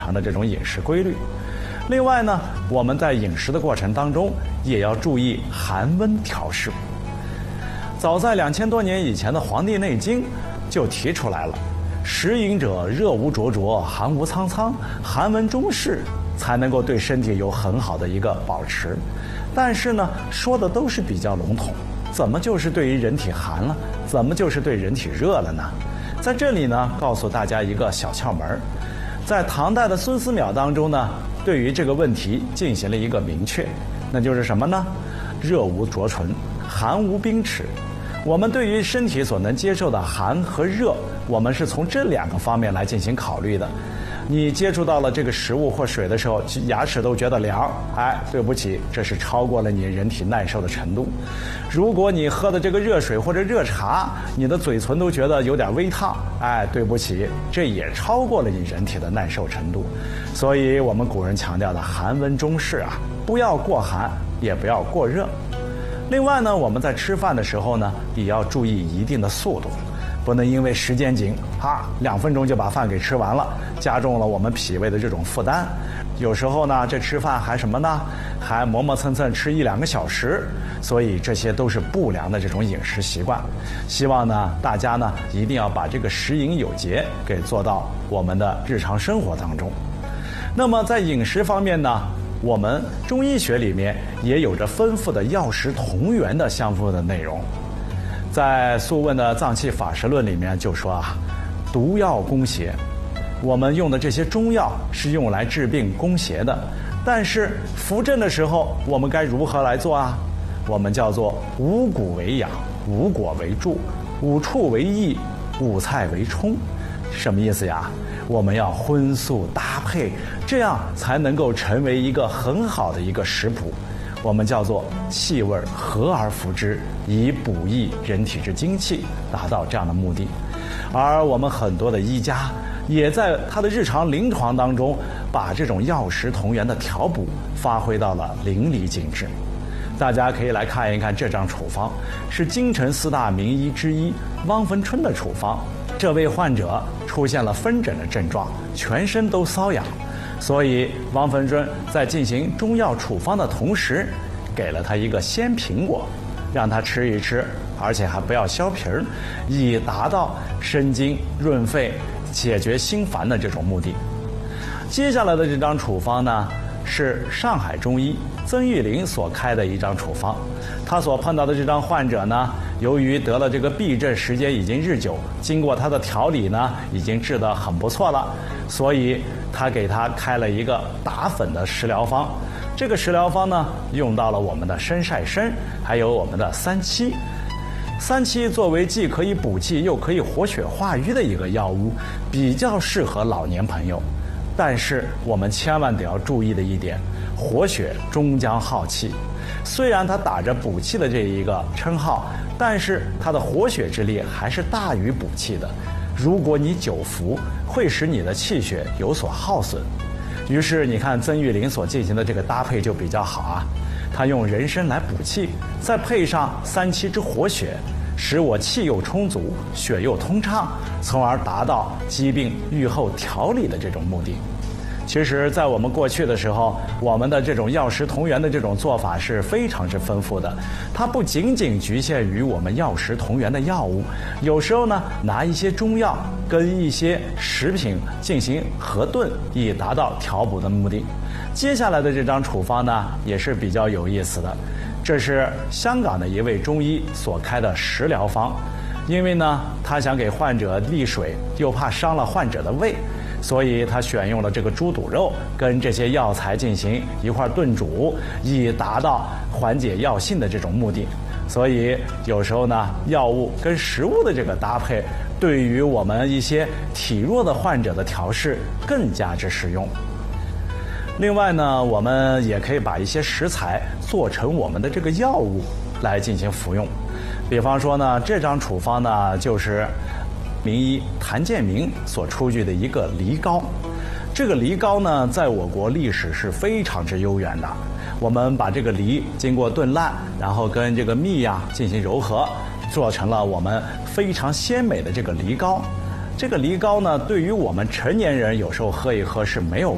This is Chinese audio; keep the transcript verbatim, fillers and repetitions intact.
常的这种饮食规律。另外呢，我们在饮食的过程当中也要注意寒温调适。早在两千多年以前的《黄帝内经》就提出来了，食饮者热无灼灼，寒无苍苍，寒温中适，才能够对身体有很好的一个保持。但是呢，说的都是比较笼统，怎么就是对于人体寒了，怎么就是对人体热了呢？在这里呢，告诉大家一个小窍门，在唐代的孙思邈当中呢，对于这个问题进行了一个明确，那就是什么呢？热无灼唇，寒无冰齿。我们对于身体所能接受的寒和热，我们是从这两个方面来进行考虑的。你接触到了这个食物或水的时候，牙齿都觉得凉，哎，对不起，这是超过了你人体耐受的程度。如果你喝的这个热水或者热茶，你的嘴唇都觉得有点微烫，哎，对不起，这也超过了你人体的耐受程度。所以我们古人强调的寒温中适啊，不要过寒，也不要过热。另外呢，我们在吃饭的时候呢，也要注意一定的速度，不能因为时间紧，哈，两分钟就把饭给吃完了，加重了我们脾胃的这种负担。有时候呢，这吃饭还什么呢？还磨磨蹭蹭吃一两个小时，所以这些都是不良的这种饮食习惯。希望呢，大家呢一定要把这个食饮有节给做到我们的日常生活当中。那么在饮食方面呢，我们中医学里面也有着丰富的药食同源的相互的内容。在《素问》的脏器法实论里面就说啊，毒药攻邪。我们用的这些中药是用来治病攻邪的，但是扶正的时候，我们该如何来做啊？我们叫做五谷为养，五果为助，五畜为益，五菜为充。什么意思呀？我们要荤素搭配，这样才能够成为一个很好的一个食谱。我们叫做气味和而服之，以补益人体之精气，达到这样的目的。而我们很多的医家也在他的日常临床当中，把这种药食同源的调补发挥到了淋漓尽致。大家可以来看一看这张处方，是京城四大名医之一汪逢春的处方。这位患者出现了风疹的症状，全身都瘙痒，所以汪逢春在进行中药处方的同时，给了他一个鲜苹果，让他吃一吃，而且还不要削皮儿，以达到生津润肺、解决心烦的这种目的。接下来的这张处方呢，是上海中医曾玉林所开的一张处方。他所碰到的这张患者呢，由于得了这个痹症，时间已经日久，经过他的调理呢，已经治得很不错了，所以他给他开了一个打粉的食疗方。这个食疗方呢，用到了我们的生晒参，还有我们的三七。三七作为既可以补气又可以活血化瘀的一个药物，比较适合老年朋友。但是我们千万得要注意的一点，活血终将耗气。虽然它打着补气的这一个称号，但是它的活血之力还是大于补气的。如果你久服，会使你的气血有所耗损。于是你看曾玉林所进行的这个搭配就比较好啊，他用人参来补气，再配上三七之活血，使我气又充足，血又通畅，从而达到疾病愈后调理的这种目的。其实在我们过去的时候，我们的这种药食同源的这种做法是非常之丰富的，它不仅仅局限于我们药食同源的药物，有时候呢拿一些中药跟一些食品进行合炖，以达到调补的目的。接下来的这张处方呢也是比较有意思的，这是香港的一位中医所开的食疗方。因为呢他想给患者利水，又怕伤了患者的胃，所以他选用了这个猪肚肉跟这些药材进行一块炖煮，以达到缓解药性的这种目的。所以有时候呢，药物跟食物的这个搭配，对于我们一些体弱的患者的调试更加之实用。另外呢，我们也可以把一些食材做成我们的这个药物来进行服用。比方说呢，这张处方呢就是名医谭建明所出具的一个梨膏。这个梨膏呢，在我国历史是非常之悠远的。我们把这个梨经过炖烂，然后跟这个蜜呀、啊、进行揉合，做成了我们非常鲜美的这个梨膏。这个梨膏呢，对于我们成年人有时候喝一喝是没有